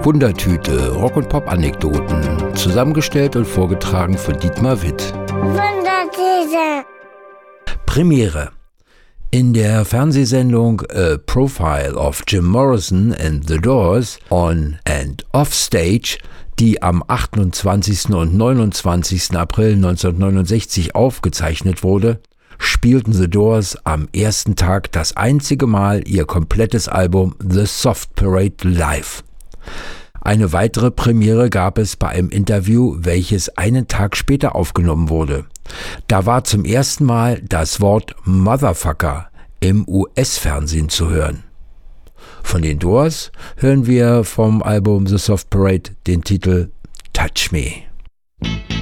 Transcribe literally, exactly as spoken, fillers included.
Wundertüte, Rock- und Pop-Anekdoten, zusammengestellt und vorgetragen von Dietmar Witt. Wundertüte. Premiere. In der Fernsehsendung A Profile of Jim Morrison and the Doors on and off stage, die am achtundzwanzigsten und neunundzwanzigsten April neunzehnhundertneunundsechzig aufgezeichnet wurde, spielten The Doors am ersten Tag das einzige Mal ihr komplettes Album The Soft Parade live. Eine weitere Premiere gab es bei einem Interview, welches einen Tag später aufgenommen wurde. Da war zum ersten Mal das Wort Motherfucker im U S-Fernsehen zu hören. Von den Doors hören wir vom Album The Soft Parade den Titel Touch Me.